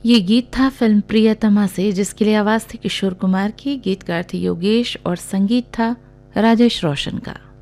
ये गीत था फिल्म प्रियतमा से, जिसके लिए आवाज थी किशोर कुमार की, गीतकार थे योगेश और संगीत था राजेश रोशन का।